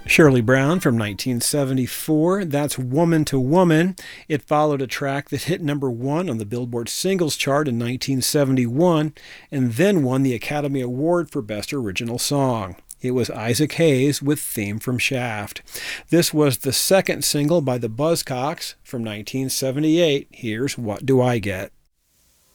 Shirley Brown from 1974. That's Woman to Woman. It followed a track that hit number one on the Billboard Singles Chart in 1971 and then won the Academy Award for Best Original Song. It was Isaac Hayes with Theme from Shaft. This was the second single by the Buzzcocks from 1978. Here's What Do I Get?